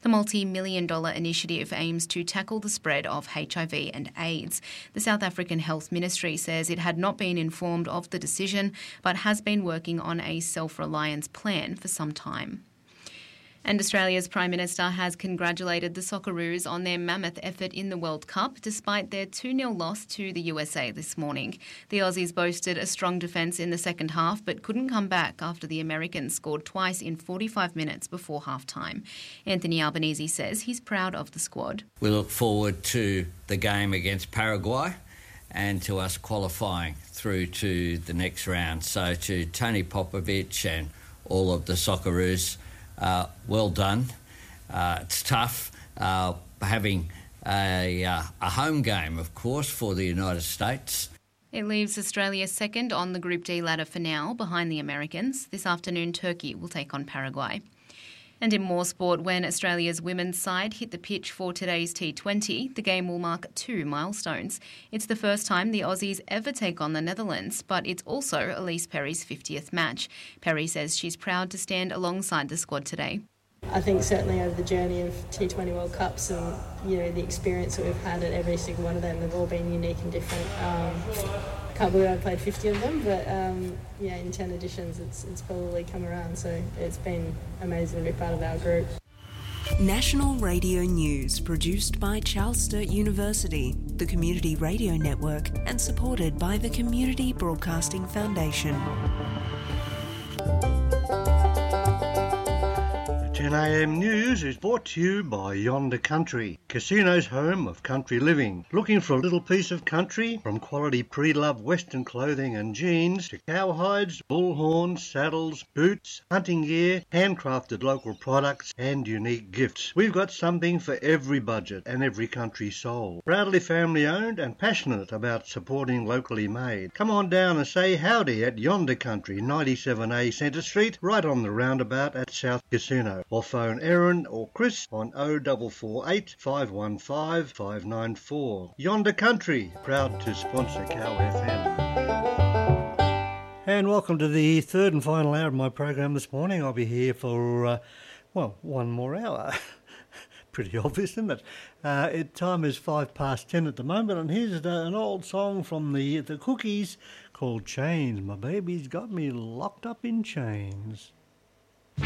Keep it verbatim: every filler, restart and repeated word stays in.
The multi-million dollar initiative aims to tackle the spread of H I V and AIDS. The South African Health Ministry says it had not been informed of the decision, but has been working on a self-reliance plan for some time. And Australia's Prime Minister has congratulated the Socceroos on their mammoth effort in the World Cup despite their two nil loss to the U S A this morning. The Aussies boasted a strong defence in the second half but couldn't come back after the Americans scored twice in forty-five minutes before half-time. Anthony Albanese says he's proud of the squad. We look forward to the game against Paraguay and to us qualifying through to the next round. So to Tony Popovic and all of the Socceroos, Uh, well done. Uh, it's tough uh, having a, uh, a home game, of course, for the United States. It leaves Australia second on the Group D ladder for now, behind the Americans. This afternoon, Turkey will take on Paraguay. And in more sport, when Australia's women's side hit the pitch for today's T twenty, the game will mark two milestones. It's the first time the Aussies ever take on the Netherlands, but it's also Elise Perry's fiftieth match. Perry says she's proud to stand alongside the squad today. I think certainly over the journey of T twenty World Cups and, you know, the experience that we've had at every single one of them, they've all been unique and different. Um, can't believe I played fifty of them, but um, yeah, in ten editions it's it's probably come around, so it's been amazing to be part of our group. National Radio News, produced by Charles Sturt University, the Community Radio Network, and supported by the Community Broadcasting Foundation. ten a m News is brought to you by Yonder Country, Casino's home of country living. Looking for a little piece of country? From quality pre-loved Western clothing and jeans to cowhides, bullhorns, saddles, boots, hunting gear, handcrafted local products and unique gifts. We've got something for every budget and every country soul. Proudly family owned and passionate about supporting locally made. Come on down and say howdy at Yonder Country, ninety-seven A Centre Street, right on the roundabout at South Casino. Or phone Erin or Chris on oh four four eight, five one five, five nine four. Yonder Country, proud to sponsor Cow F M. And welcome to the third and final hour of my program this morning. I'll be here for, uh, well, one more hour. Pretty obvious, isn't it? Uh, it time is five past ten at the moment, and here's the, an old song from the, the Cookies called Chains. My baby's got me locked up in chains.